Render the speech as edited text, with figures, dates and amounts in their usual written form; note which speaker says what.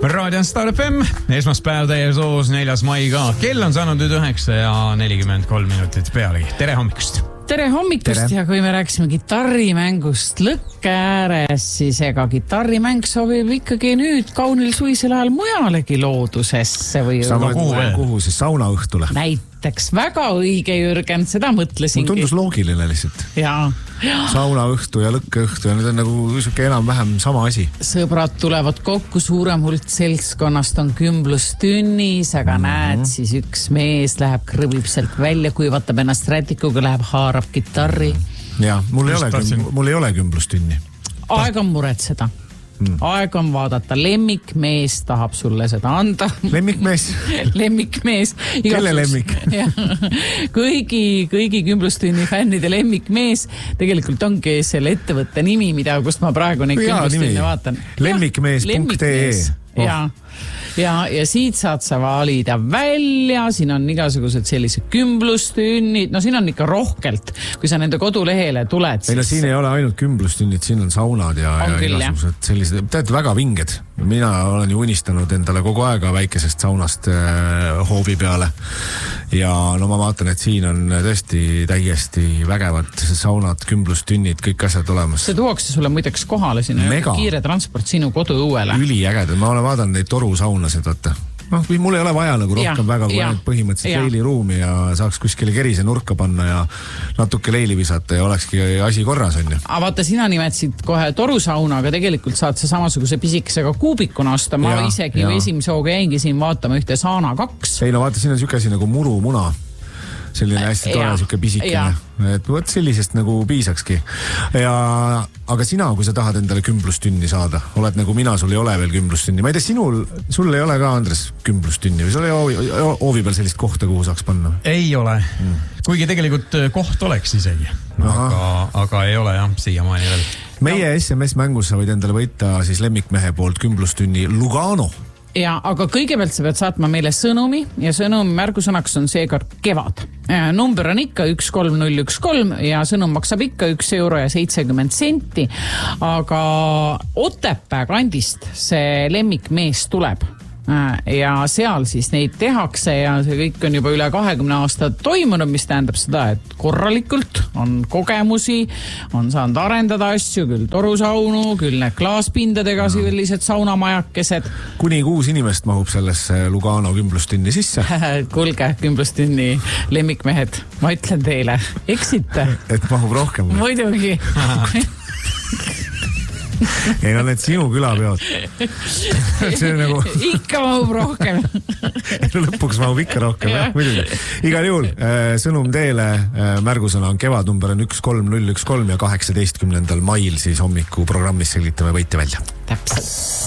Speaker 1: Raadion Star FM, esmaspäev teie soos 4. maiga. Kell on saanud nüüd 9:43 minutit pealegi. Tere hommikust!
Speaker 2: Tere hommikust! Ja kui me rääksime kitarrimängust lõkke ääres, siis ega kitarrimäng sobib ikkagi nüüd kaunil suvisel ajal mujalegi loodusesse või
Speaker 3: kuhu siis saunaõhtule?
Speaker 2: Näiteks väga õige, Jürgen, seda mõtlesingi.
Speaker 3: Mul tundus loogiline lihtsalt.
Speaker 2: Jaa.
Speaker 3: Saunaõhtu ja lõkkeõhtu ja need on nagu suke enam-vähem sama asi.
Speaker 2: Sõbrad tulevad kokku, suurem hulk seltskonnast on kümblustünnis, aga näed, siis üks mees läheb, krõbib sealt välja, kuivatab ennast rätikuga, läheb haarab kitarri.
Speaker 3: Ja, mul ei ole kümblustünni.
Speaker 2: Aeg on muretseda. Aeg on vaadata. Lemmikmees tahab sulle seda anda.
Speaker 3: Lemmikmees?
Speaker 2: Lemmikmees.
Speaker 3: Kelle lemmik?
Speaker 2: Kõigi kümblustünni fännide lemmikmees tegelikult ongi selle ettevõtte nimi, kust ma praegu neid kümblustünne vaatan.
Speaker 3: Lemmikmees.ee
Speaker 2: Ja siit saad sa valida välja, siin on igasugused sellised kümblustünnid, no siin on ikka rohkelt, kui sa nende kodulehele tuled.
Speaker 3: Ei no siin ei ole ainult kümblustünnid, siin on saunad ja igasugused sellised, tead väga vinged. Mina olen ju unistanud endale kogu aega väikesest saunast hoovi peale ja no ma vaatan, et siin on tõesti täiesti vägevad saunad, kümblustünnid, kõik asjad olemas.
Speaker 2: See tuuakse sulle muideks kohale sinna, kiire transport sinu koduõuele.
Speaker 3: Üliägedad, ma olen vaadanud neid torusaunasid, vaata. Noh, mul ei ole vaja nagu rohkem väga kui need põhimõtteliselt leiliruumi ja saaks kuskile kerise nurka panna ja natuke leili visata ja olekski asi korras, on ju. Aga
Speaker 2: vaata, sina nimetsid kohe torusauna, aga tegelikult saad sa samasuguse pisikesega kuubikuna osta. Ma isegi esimese hooga jäingi siin vaatama ühte Saana 2.
Speaker 3: Ei no vaata, siin on sükesi nagu murumuna. Selline hästi tore, süke pisikene. Et võt sellisest nagu piisakski. Aga sina, kui sa tahad endale kümblustünni saada, oled nagu mina, sul ei ole veel kümblustünni. Ma ei tea, sul ei ole ka, Andres, kümblustünni või sul ei hoovi peal sellist kohta, kuhu saaks panna?
Speaker 1: Ei ole. Kuigi tegelikult koht oleks isegi. Aga ei ole jah, siiamaani veel.
Speaker 3: Meie SMS-mängus sa võid endale võita siis lemmikmehe poolt kümblustünni Lugano.
Speaker 2: Ja, aga kõigepealt sa pead saatma meile sõnumi ja sõnumi märgusõnaks on seekord kevad. Number on ikka 13013 ja sõnum maksab ikka €1.70. Aga Otepää kandist see lemmikmees tuleb. Ja seal siis neid tehakse ja see kõik on juba üle 20 aastat toimunud, mis tähendab seda, et korralikult on kogemusi, on saanud arendada asju, küll torusaunu, küll need klaaspindadega sellised saunamajakesed.
Speaker 3: Kuni 6 inimest mahub sellesse Lugano kümblustünni sisse.
Speaker 2: Kulge, kümblustünni lemmikmehed, ma ütlen teile, eksite.
Speaker 3: Et mahub rohkem.
Speaker 2: Muidugi.
Speaker 3: Ei no need sinu külapeod. See on nagu...
Speaker 2: Ikka mahub rohkem.
Speaker 3: Lõpuks mahub ikka rohkem, jah, muidugi. Igal juhul sõnum teele märgusõna on kevad, number on 13013 ja 18. mail siis hommiku programmis selgitame võitja välja.
Speaker 2: Täpselt.